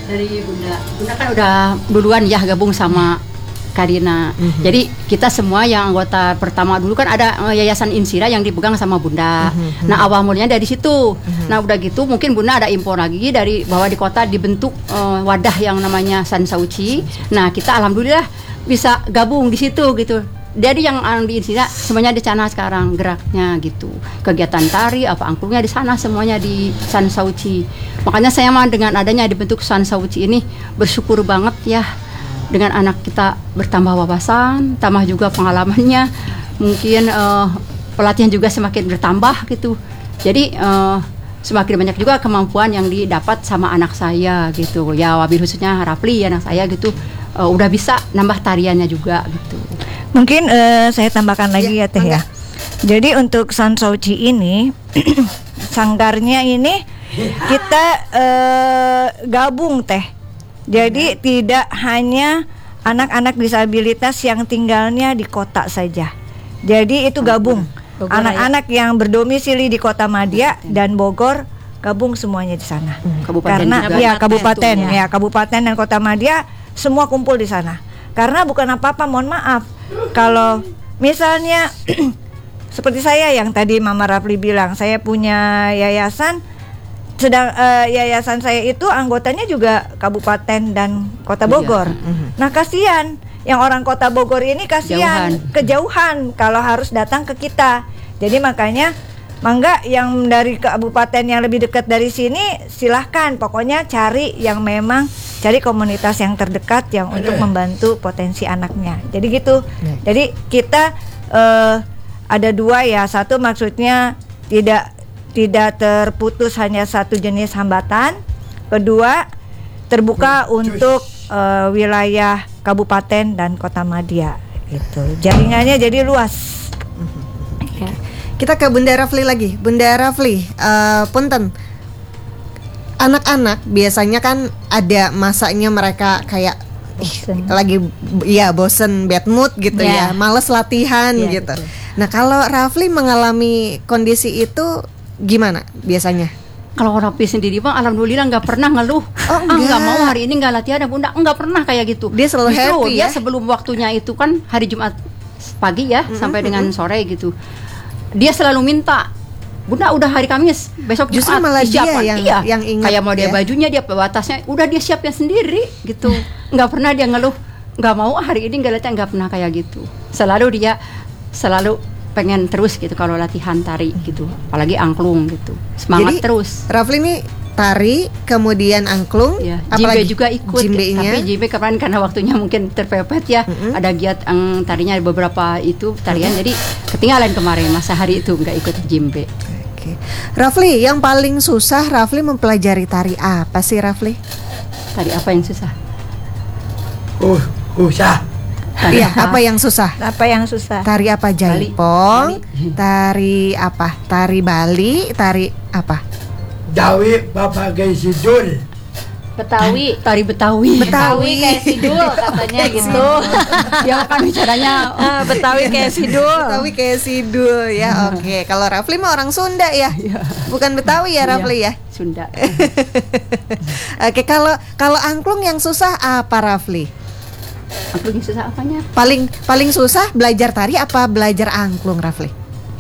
Dari Bunda kan udah duluan ya gabung sama Karina. Jadi kita semua yang anggota pertama dulu kan ada Yayasan Insira yang dipegang sama Bunda. Nah awal mulanya dari situ. Nah udah gitu mungkin Bunda ada info lagi dari bahwa di kota dibentuk wadah yang namanya Sansauci. Nah kita alhamdulillah bisa gabung di situ gitu. Jadi yang di Insira semuanya di sana sekarang geraknya gitu. Kegiatan tari apa angklungnya di sana semuanya di Sansauci. Makanya saya mah dengan adanya dibentuk Sansauci ini bersyukur banget ya. Dengan anak kita bertambah wawasan, tambah juga pengalamannya, mungkin pelatihan juga semakin bertambah gitu. Jadi semakin banyak juga kemampuan yang didapat sama anak saya gitu. Ya wabil khususnya Rafli anak saya gitu, udah bisa nambah tariannya juga gitu. Mungkin saya tambahkan lagi ya Teh ya. Jadi untuk Sansauci ini sanggarnya ini kita gabung Teh. Jadi tidak hanya anak-anak disabilitas yang tinggalnya di kota saja. Jadi itu gabung. Anak-anak yang berdomisili di Kota Madya dan Bogor gabung semuanya di sana. Kabupaten Karena juga. ya kabupaten dan Kota Madya semua kumpul di sana. Karena bukan apa-apa, mohon maaf. Kalau misalnya seperti saya yang tadi Mama Rafli bilang, saya punya yayasan. Sedang yayasan saya itu anggotanya juga kabupaten dan kota Bogor. Nah kasihan yang orang kota Bogor ini kasihan kejauhan kalau harus datang ke kita. Jadi makanya mangga yang dari kabupaten yang lebih dekat dari sini silahkan. Pokoknya cari yang memang cari komunitas yang terdekat yang untuk membantu potensi anaknya. Jadi gitu. Jadi kita ada dua ya. Satu maksudnya tidak terputus hanya satu jenis hambatan. Kedua, terbuka untuk wilayah kabupaten dan kota Madya gitu. Jaringannya jadi luas. Ya. Kita ke Bunda Rafli lagi. Bunda Rafli, punten. Anak-anak biasanya kan ada masanya mereka kayak lagi bosen, bad mood gitu ya, males latihan gitu. Betul. Nah, kalau Rafli mengalami kondisi itu gimana biasanya? Kalau Rafli sendiri bang, alhamdulillah nggak pernah ngeluh. Nggak mau hari ini nggak latihan ya Bunda, nggak pernah kayak gitu. Dia selalu happy dia ya. Sebelum waktunya itu kan hari Jumat pagi ya sampai dengan sore gitu. Dia selalu minta, Bunda udah hari Kamis, besok justru Jumat malah disiapkan. dia yang ingat. Kayak mau dia bajunya, dia batasnya, udah dia siapin sendiri gitu. Nggak pernah dia ngeluh, nggak mau hari ini nggak latihan, nggak pernah kayak gitu. Selalu dia pengen terus gitu kalau latihan tari gitu, apalagi angklung gitu, semangat. Jadi, terus Rafli ini tari kemudian angklung ya, apalagi Jimbe juga ikut tapi Jimbe kemarin karena waktunya mungkin terpepet ya, ada giat tarinya beberapa itu tarian jadi ketinggalan kemarin masa hari itu nggak ikut Jimbe. Oke. Rafli, yang paling susah Rafli mempelajari tari apa sih Rafli? Tari apa yang susah? Susah. Iya, apa yang susah? Apa yang susah? Tari apa? Jaipong, tari apa? Tari Bali, tari apa? Jawi pakai sidul. Betawi, tari Betawi. Betawi kayak sidul katanya gitu. Ya kan bicaranya Betawi kayak sidul. Betawi kayak sidul ya. Oke, kalau Rafli mah orang Sunda ya. Bukan Betawi ya Rafli ya? Sunda. Oke, kalau angklung yang susah apa Rafli? Angklung yang susah apanya? Paling susah belajar tari apa belajar angklung Rafli?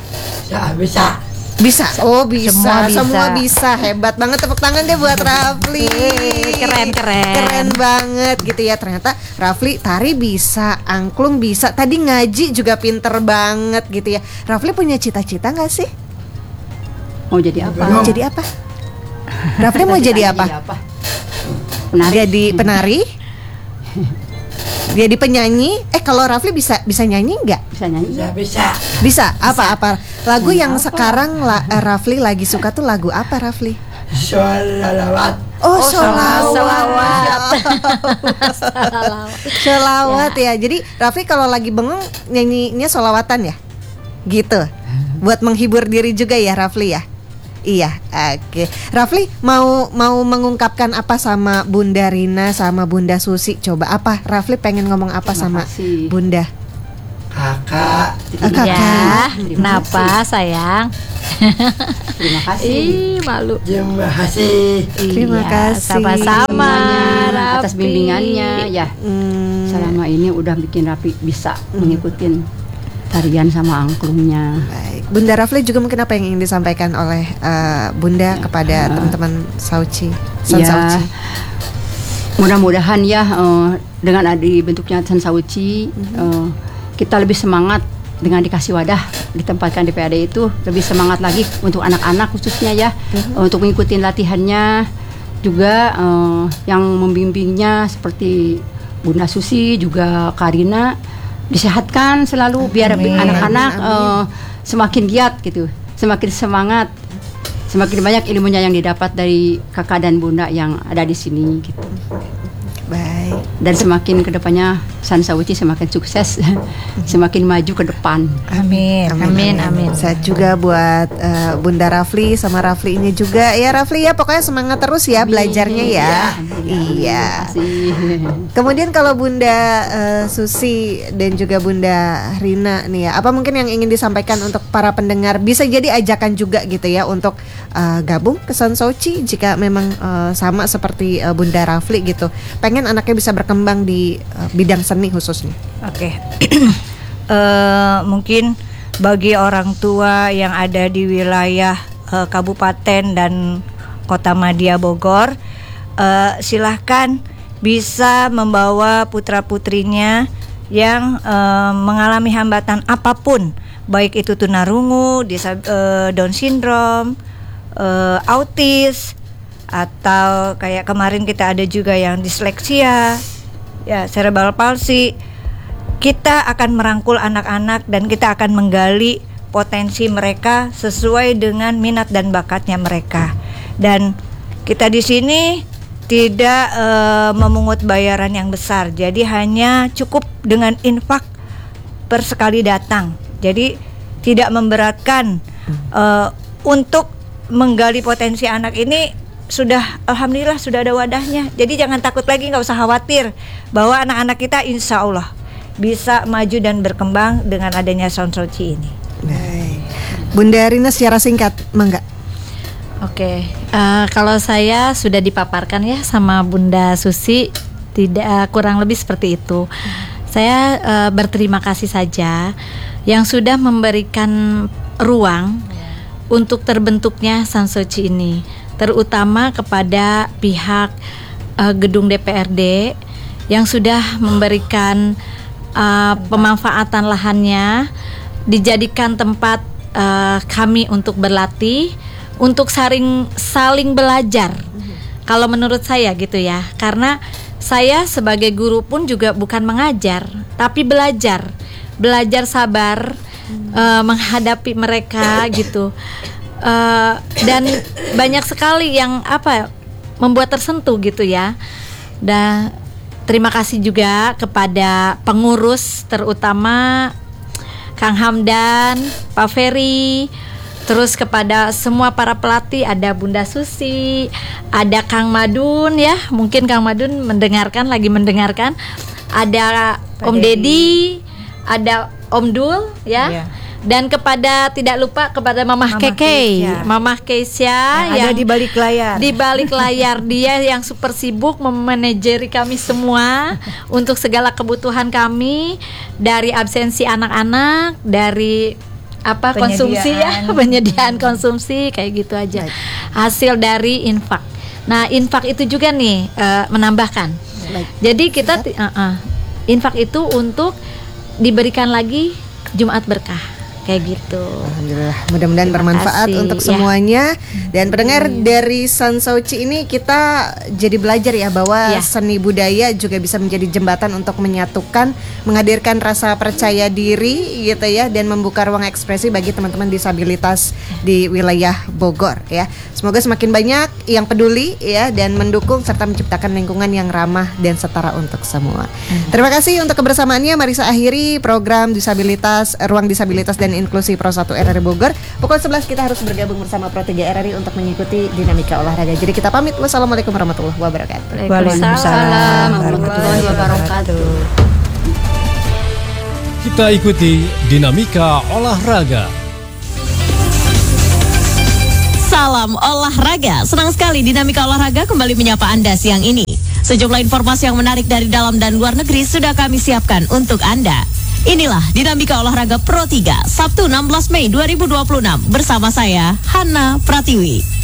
Bisa. Oh bisa. Semua bisa. Hebat banget, tepuk tangan deh buat Rafli. Keren banget gitu ya. Ternyata Rafli tari bisa, angklung bisa. Tadi ngaji juga pinter banget gitu ya. Rafli punya cita-cita nggak sih? Mau jadi apa? Rafli mau jadi apa? Jadi penari? Jadi penyanyi? Kalau Rafli bisa nyanyi nggak? Bisa nyanyi? Bisa. Apa? Lagu yang sekarang Rafli lagi suka tuh lagu apa Rafli? Sholawat. Oh, sholawat ya. Jadi Rafli kalau lagi bengong nyanyinya sholawatan ya? Gitu. Buat menghibur diri juga ya Rafli ya? Iya, oke. Rafli mau mengungkapkan apa sama Bunda Rina sama Bunda Susi? Coba apa? Rafli pengen ngomong apa sama Bunda? Kakak. Ya, kenapa sayang? Terima kasih. Ih, malu. Terima kasih. Terima Iya, kasih. sama-sama. Atas Raffi. bimbingannya ya. Selama ini udah bikin Raffi bisa ngikutin tarian sama angklungnya. Baik, Bunda Rafli juga mungkin apa yang ingin disampaikan oleh Bunda kepada teman-teman Sauci, San Ya, Sauci? mudah-mudahan ya dengan dibentuknya San Sauci kita lebih semangat dengan dikasih wadah ditempatkan di PAD itu, lebih semangat lagi untuk anak-anak khususnya ya, untuk mengikuti latihannya juga, yang membimbingnya seperti Bunda Susi juga Karina disehatkan selalu biar anak-anak semakin giat gitu, semakin semangat, semakin banyak ilmunya yang didapat dari kakak dan bunda yang ada di sini gitu. Baik. Dan semakin kedepannya San Sauci semakin sukses, semakin maju ke depan. Amin. Sehat juga buat Bunda Rafli sama Rafli ini juga ya Rafli ya, pokoknya semangat terus ya belajarnya ya. Iya. Terima kasih. Kemudian kalau Bunda Susi dan juga Bunda Rina nih ya, apa mungkin yang ingin disampaikan untuk para pendengar? Bisa jadi ajakan juga gitu ya untuk gabung ke San Sauci jika memang sama seperti Bunda Rafli gitu. Pengen anaknya bisa berkembang di bidang seni khususnya. Oke. Mungkin bagi orang tua yang ada di wilayah Kabupaten dan Kota Madya Bogor, silahkan bisa membawa putra-putrinya yang mengalami hambatan apapun, baik itu tunarungu, Down syndrome, autis, atau kayak kemarin kita ada juga yang disleksia, ya cerebral palsy. Kita akan merangkul anak-anak dan kita akan menggali potensi mereka sesuai dengan minat dan bakatnya mereka. Dan kita di sini tidak memungut bayaran yang besar, jadi hanya cukup dengan infak per sekali datang. Jadi tidak memberatkan. Untuk menggali potensi anak ini sudah, alhamdulillah sudah ada wadahnya. Jadi jangan takut lagi, nggak usah khawatir bahwa anak-anak kita insya Allah bisa maju dan berkembang dengan adanya San Sauci ini. Baik. Bunda Rina secara singkat, mangga. Oke, kalau saya sudah dipaparkan ya sama Bunda Susi, tidak kurang lebih seperti itu. Saya berterima kasih saja yang sudah memberikan ruang untuk terbentuknya San Sauci ini, terutama kepada pihak gedung DPRD yang sudah memberikan pemanfaatan lahannya dijadikan tempat kami untuk berlatih, untuk saling belajar. Kalau menurut saya gitu ya, karena saya sebagai guru pun juga bukan mengajar, tapi belajar sabar menghadapi mereka gitu. Dan banyak sekali yang membuat tersentuh gitu ya. Dan terima kasih juga kepada pengurus, terutama Kang Hamdan, Pak Ferry, terus kepada semua para pelatih, ada Bunda Susi, ada Kang Madun ya, mungkin Kang Madun lagi mendengarkan, ada Om Dedi, ada Om Dul ya. Yeah. Dan tidak lupa kepada Mamah Keke, Mamah Keisha yang ada di balik layar. Di balik layar dia yang super sibuk memanajeri kami semua untuk segala kebutuhan kami, dari absensi anak-anak, dari konsumsi ya, penyediaan konsumsi kayak gitu aja. Hasil dari infak. Nah, infak itu juga nih menambahkan. Jadi kita infak itu untuk diberikan lagi Jumat berkah. Kayak gitu. Alhamdulillah, mudah-mudahan bermanfaat untuk semuanya. Dan pendengar dari San Sauci ini kita jadi belajar ya bahwa seni budaya juga bisa menjadi jembatan untuk menyatukan, menghadirkan rasa percaya diri gitu ya, dan membuka ruang ekspresi bagi teman-teman disabilitas di wilayah Bogor ya. Semoga semakin banyak yang peduli ya dan mendukung serta menciptakan lingkungan yang ramah dan setara untuk semua. Terima kasih untuk kebersamaannya. Mari saya akhiri program Ruang Disabilitas dan Inklusi Pro 1 RRI Bogor. Pukul 11 kita harus bergabung bersama Pro 3 RRI untuk mengikuti dinamika olahraga. Jadi kita pamit. Wassalamualaikum warahmatullahi wabarakatuh. Waalaikumsalam warahmatullahi wabarakatuh. Kita ikuti dinamika olahraga. Salam olahraga. Senang sekali Dinamika Olahraga kembali menyapa Anda siang ini. Sejumlah informasi yang menarik dari dalam dan luar negeri sudah kami siapkan untuk Anda. Inilah Dinamika Olahraga Pro 3 Sabtu 16 Mei 2026 bersama saya Hana Pratiwi.